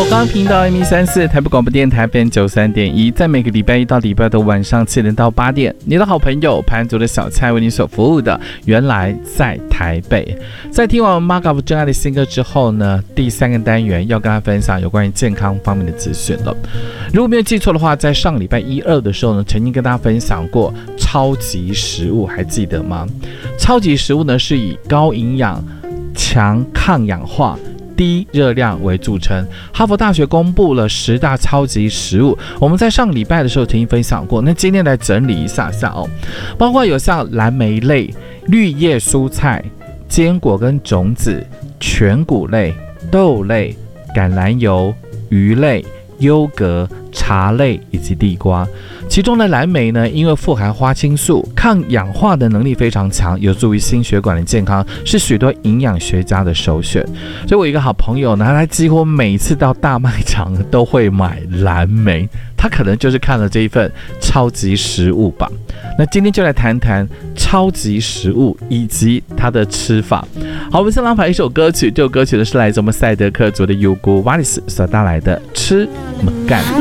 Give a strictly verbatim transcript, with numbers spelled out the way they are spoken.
高频道 M 一三四 台北广播电台 F M 九三点一，在每个礼拜一到礼拜的晚上七点到八点，你的好朋友潘族的小蔡为你所服务的，原来在台北。在听完 Mark 真爱的新歌之后呢，第三个单元要跟大家分享有关于健康方面的资讯了。如果没有记错的话，在上礼拜一二的时候呢，曾经跟大家分享过超级食物，还记得吗？超级食物呢是以高营养、强抗氧化、低热量为著称。哈佛大学公布了十大超级食物，我们在上礼拜的时候曾经分享过，那今天来整理一下下哦，包括有像蓝莓类、绿叶蔬菜、坚果跟种子、全谷类、豆类、橄榄油、鱼类、优格、茶类以及地瓜。其中的蓝莓呢，因为富含花青素，抗氧化的能力非常强，有助于心血管的健康，是许多营养学家的首选。所以我一个好朋友呢，他几乎每次到大卖场都会买蓝莓，他可能就是看了这一份超级食物吧。那今天就来谈谈超级食物以及它的吃法。好，我们先来排一首歌曲，这首歌曲呢是来自我们赛德克族的尤古瓦里斯所带来的《吃么干》。